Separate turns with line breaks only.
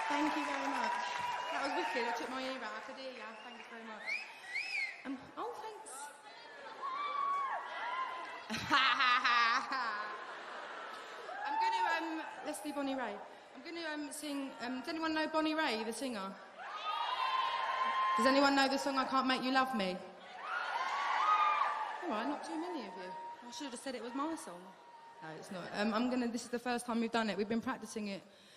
Thank you very much. That was wicked. I took my ear out. I could hear you. Thank you very much. Oh, thanks. I'm going to, let's do Bonnie Raitt. I'm going to sing, does anyone know Bonnie Raitt, the singer? Does anyone know the song I Can't Make You Love Me? All right, not too many of you. I should have said it was my song. No, it's not. This is the first time we've done it. We've been practicing it